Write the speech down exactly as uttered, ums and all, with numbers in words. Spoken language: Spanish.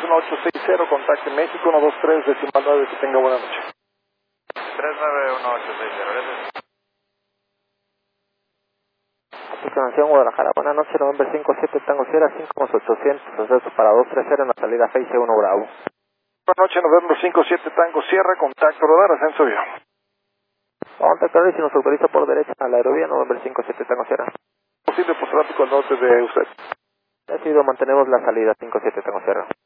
uno ocho seis cero, contacte México uno dos tres, decimal nueve, que tenga buena noche. tres nueve uno ocho seis cero, gracias. Aproximación Guadalajara, buenas noches, November cinco siete Tango Sierra, cinco ochocientos, acceso para dos tres cero en la salida Face uno Bravo. Buenas noches, November cinco siete Tango Sierra, contacto radar, ascenso avión. Contacto radar, si nos autoriza por derecha a la aerovía, November cinco siete Tango Sierra. Posible por tráfico al norte de usted. Decidido, mantenemos la salida cinco siete Tango Sierra.